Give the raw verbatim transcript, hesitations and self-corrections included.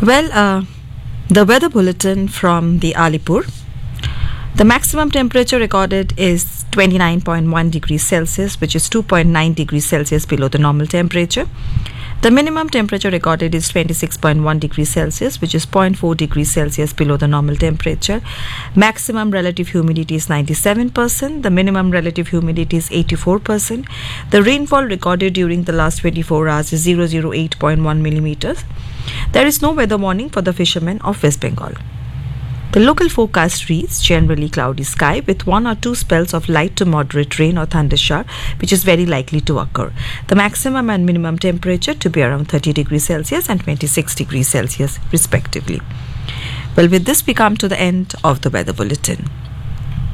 Well, uh, the weather bulletin from the Alipur. The maximum temperature recorded is twenty-nine point one degrees Celsius, which is two point nine degrees Celsius below the normal temperature. The minimum temperature recorded is twenty-six point one degrees Celsius, which is zero point four degrees Celsius below the normal temperature. Maximum relative humidity is ninety-seven percent. The minimum relative humidity is eighty-four percent. The rainfall recorded during the last twenty-four hours is zero point zero eight point one millimeters. There is no weather warning for the fishermen of West Bengal. The local forecast reads generally cloudy sky with one or two spells of light to moderate rain or thundershower, which is very likely to occur. The maximum and minimum temperature to be around thirty degrees Celsius and twenty-six degrees Celsius respectively. Well, with this we come to the end of the weather bulletin.